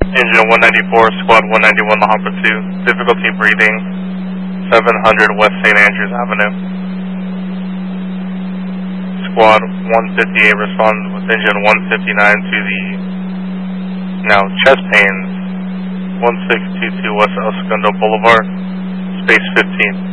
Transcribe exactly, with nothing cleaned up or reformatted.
Engine one ninety-four, Squad one ninety-one, La Habra two. Difficulty breathing, seven hundred West Saint Andrews Avenue. Squad one fifty-eight responds with engine one fifty-nine to the now chest pains, one six two two West El Segundo Boulevard, space fifteen.